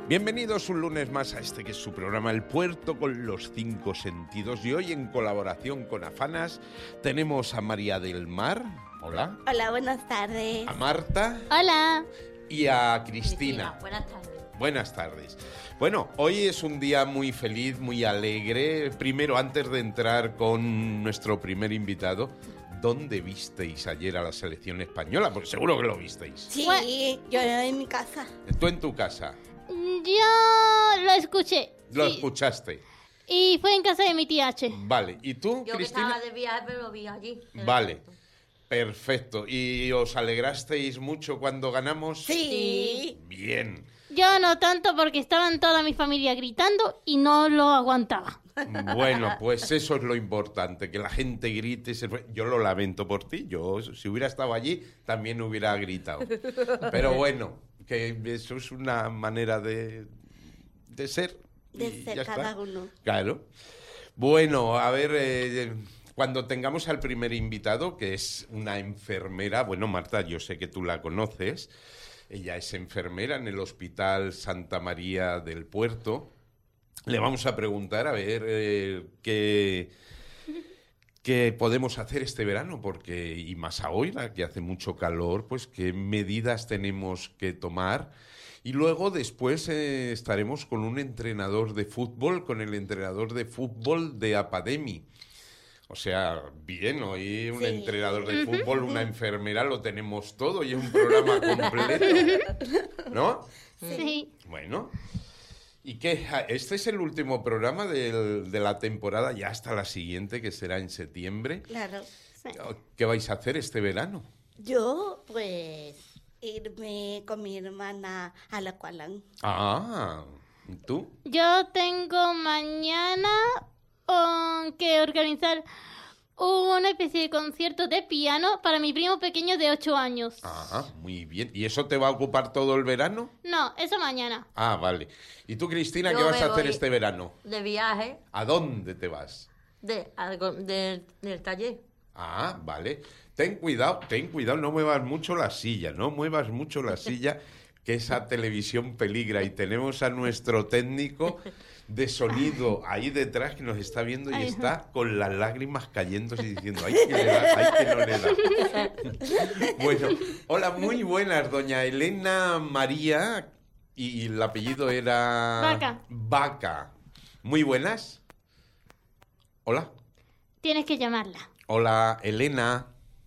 Bienvenidos un lunes más a este que es su programa El Puerto con los 5 sentidos. Y hoy, en colaboración con Afanas, tenemos a María del Mar. Hola. Hola, buenas tardes. A Marta. Hola. Y a Cristina. Buenas tardes. Buenas tardes. Bueno, hoy es un día muy feliz, muy alegre. Primero, antes de entrar con nuestro primer invitado, ¿dónde visteis ayer a la selección española? Porque seguro que lo visteis. Sí, yo en mi casa. Tú en tu casa. Yo lo escuché. ¿Lo sí. escuchaste? Y fue en casa de mi tía H. Vale. ¿Y tú, Yo Cristina? que estaba de viaje, pero lo vi allí. Vale. Perfecto. ¿Y os alegrasteis mucho cuando ganamos? Sí. Bien. Yo no tanto porque estaban toda mi familia gritando y no lo aguantaba. Bueno, pues eso es lo importante, que la gente grite. Yo lo lamento por ti. Yo, si hubiera estado allí, también hubiera gritado. Pero bueno, que eso es una manera de ser. De y ser ya cada está. uno. Claro. Bueno, a ver, cuando tengamos al primer invitado, que es una enfermera, bueno, Marta, yo sé que tú la conoces. Ella es enfermera en el Hospital Santa María del Puerto. Le vamos a preguntar a ver qué podemos hacer este verano, porque, y más ahora que hace mucho calor, pues qué medidas tenemos que tomar. Y luego después estaremos con un entrenador de fútbol, con el entrenador de fútbol de Apademi. O sea, bien, hoy un entrenador de fútbol, una enfermera, lo tenemos todo y es un programa completo, ¿no? Sí. Bueno, ¿y qué? Este es el último programa de la temporada, ya hasta la siguiente, que será en septiembre. Claro. Sí. ¿Qué vais a hacer este verano? Yo, pues, irme con mi hermana a la Aqualán. Ah, ¿tú? Yo tengo mañana que organizar una especie de concierto de piano para mi primo pequeño de 8 años. Ah, muy bien. ¿Y eso te va a ocupar todo el verano? No, eso mañana. Ah, vale. ¿Y tú, Cristina, Yo qué vas me a hacer voy este verano? De viaje ¿A dónde te vas? del taller. Ah, vale. Ten cuidado, no muevas mucho la silla, que esa televisión peligra. Y tenemos a nuestro técnico de sonido ahí detrás que nos está viendo y está con las lágrimas cayéndose y diciendo, ¡ay, que le da! ¡Ay, que no le da! Bueno, hola, muy buenas, doña Elena María, y el apellido era... Vaca. Muy buenas. Hola. Tienes que llamarla. Hola, Elena.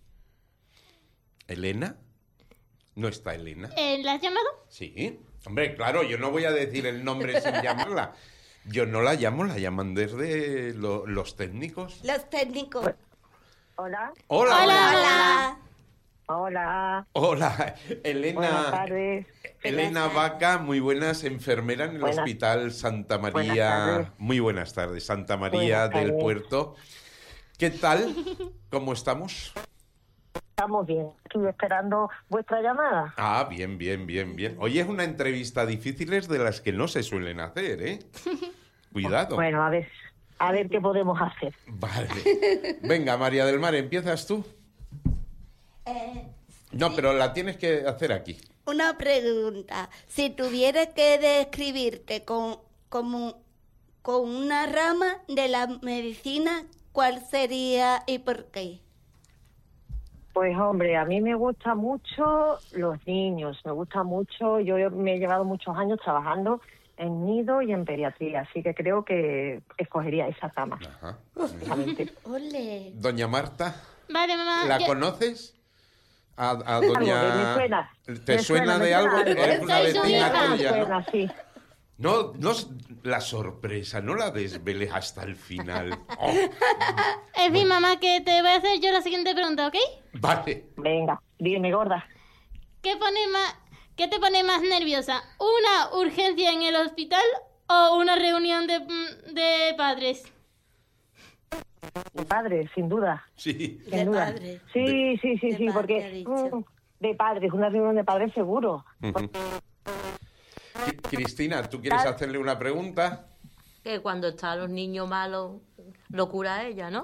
¿Elena? ¿No está Elena? ¿La has llamado? Sí. Hombre, claro, yo no voy a decir el nombre sin llamarla. Yo no la llamo, la llaman desde los técnicos. Los técnicos. Hola. Hola. Hola. Hola. Hola, Elena. Buenas tardes. Elena Vaca, muy buenas, enfermera en el Buenas. Hospital Santa Buenas María. tardes. Muy buenas tardes, Santa María Buenas del tardes. Puerto. ¿Qué tal? ¿Cómo estamos? Estamos bien. Estoy esperando vuestra llamada. Ah, bien. Hoy es una entrevista difícil, es de las que no se suelen hacer, ¿eh? Cuidado. Bueno, a ver qué podemos hacer. Vale. Venga, María del Mar, ¿empiezas tú? No, pero la tienes que hacer aquí. Una pregunta. Si tuviera que describirte con una rama de la medicina, ¿cuál sería y por qué? Pues hombre, a mí me gustan mucho los niños, me gusta mucho, yo me he llevado muchos años trabajando en nido y en pediatría, así que creo que escogería esa rama. Ajá. Precisamente. Ole. Doña Marta, Vale, mamá. ¿la yo- conoces? A Algo doña... que me suena. ¿Te suena de algo? ¿Eres una Soy su vecina hija. Me tuya, no? suena, sí. No, la sorpresa, no la desveles hasta el final. Oh, Es mi mamá que te voy a hacer yo la siguiente pregunta, ¿ok? vale. Venga, dime, gorda. ¿Qué te pone más nerviosa? ¿Una urgencia en el hospital o una reunión de padres? De padre, sin duda. Sí. Sin De duda. padre. Sí, sí, sí, De sí, padre, ha porque dicho. de padres, una reunión de padres seguro. Ujú. Cristina, ¿tú quieres hacerle una pregunta? Que cuando están los niños malos, lo cura ella, ¿no?